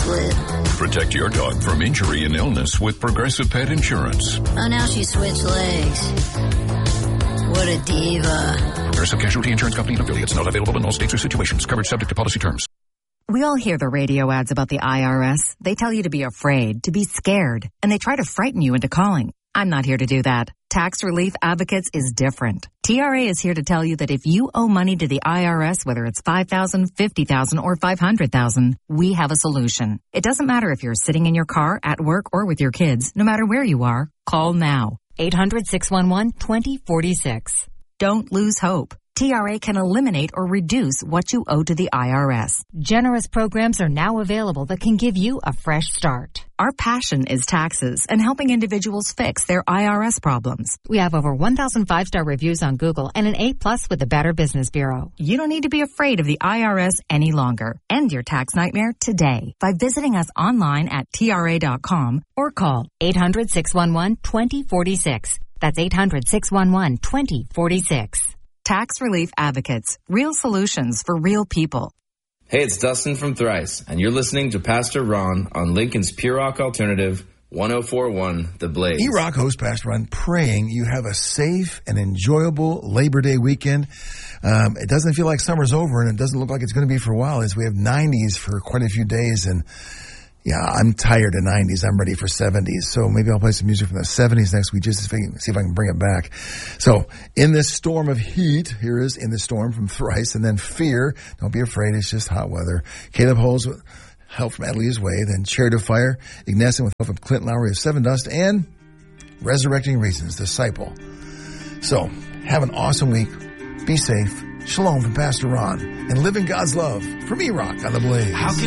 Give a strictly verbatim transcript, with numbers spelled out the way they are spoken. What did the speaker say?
split. Protect your dog from injury and illness with Progressive Pet Insurance. Oh, now she switched legs. What a diva. Progressive Casualty Insurance Company and affiliates. Not available in all states or situations. Coverage subject to policy terms. We all hear the radio ads about the I R S. They tell you to be afraid, to be scared, and they try to frighten you into calling. I'm not here to do that. Tax Relief Advocates is different. T R A is here to tell you that if you owe money to the I R S, whether it's five thousand dollars, fifty thousand dollars, or five hundred thousand dollars, we have a solution. It doesn't matter if you're sitting in your car, at work, or with your kids. No matter where you are, call now. eight hundred, six one one, two zero four six. Don't lose hope. T R A can eliminate or reduce what you owe to the I R S. Generous programs are now available that can give you a fresh start. Our passion is taxes and helping individuals fix their I R S problems. We have over one thousand five-star reviews on Google and an A plus with the Better Business Bureau. You don't need to be afraid of the I R S any longer. End your tax nightmare today by visiting us online at T R A dot com or call eight hundred, six one one, two zero four six. That's eight hundred, six one one, two zero four six. Tax Relief Advocates. Real solutions for real people. Hey, it's Dustin from Thrice, and you're listening to Pastor Ron on Lincoln's Pure Rock Alternative, one oh four point one The Blaze. E-Rock host Pastor Ron, praying you have a safe and enjoyable Labor Day weekend. Um, it doesn't feel like summer's over, and it doesn't look like it's going to be for a while, as we have nineties for quite a few days, and yeah, I'm tired of nineties. I'm ready for seventies. So maybe I'll play some music from the seventies next week just to see if I can bring it back. So in this storm of heat, here is In the Storm from Thrice, and then Fear. Don't be afraid. It's just hot weather. Caleb Holmes with help from Adelaide's Way. Then Chariot of Fire. Ignatin with help from Clint Lowry of Seven Dust. And Resurrecting Reasons, Disciple. So have an awesome week. Be safe. Shalom from Pastor Ron. And live in God's love from E-Rock on the Blaze. How can